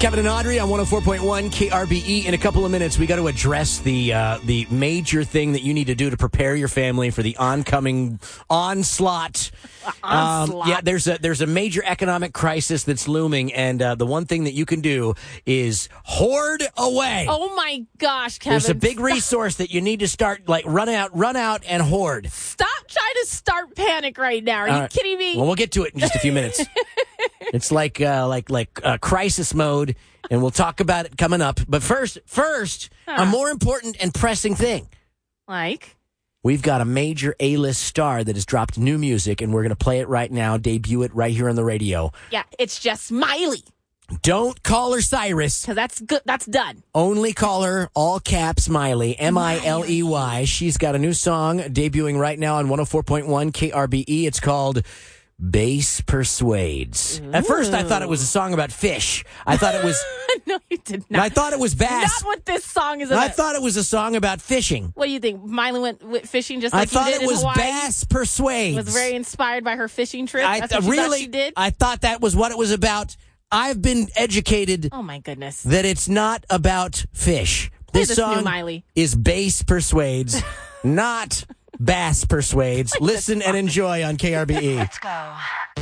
Kevin and Audrey on 104.1 KRBE. In a couple of minutes, we got to address the major thing that you need to do to prepare your family for the oncoming onslaught. There's a major economic crisis that's looming, and the one thing that you can do is hoard away. Oh my gosh, Kevin! There's a big resource that you need to start, run out and hoard. Stop trying to start panic right now. Are you kidding me? Well, we'll get to it in just a few minutes. It's like crisis mode, and we'll talk about it coming up. But first, a more important and pressing thing. Like? We've got a major A-list star that has dropped new music, and we're going to play it right now, debut it right here on the radio. Yeah, it's just Miley. Don't call her Cyrus. Because that's good. That's done. Only call her, all caps, Miley, Miley. She's got a new song debuting right now on 104.1 KRBE. It's called Bass Persuades. Ooh. At first, I thought it was a song about fish. I thought it was... No, you did not. I thought it was bass. Not what this song is about. I thought it was a song about fishing. What do you think? Miley went fishing just like you did in Hawaii? I thought it was Bass Persuades. Was very inspired by her fishing trip? That's what you thought she did? I thought that was what it was about. I've been educated. Oh, my goodness. That it's not about fish. This song new Miley is Bass Persuades, not Bass Persuades. Listen and enjoy on KRBE. Let's go.